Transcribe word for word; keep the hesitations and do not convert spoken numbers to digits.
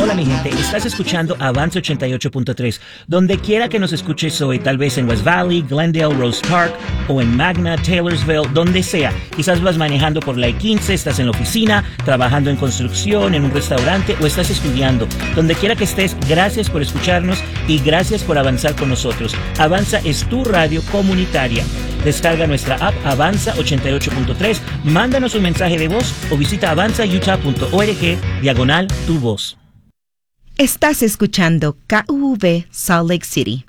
Hola mi gente, estás escuchando Avanza ochenta y ocho punto tres. Donde quiera que nos escuches hoy, tal vez en West Valley, Glendale, Rose Park o en Magna, Taylorsville, donde sea. Quizás vas manejando por la I quince, estás en la oficina, trabajando en construcción, en un restaurante o estás estudiando. Donde quiera que estés, gracias por escucharnos y gracias por avanzar con nosotros. Avanza es tu radio comunitaria. Descarga nuestra app Avanza ochenta y ocho punto tres, mándanos un mensaje de voz o visita avanza utah punto org diagonal tu voz. Estás escuchando K U V Salt Lake City.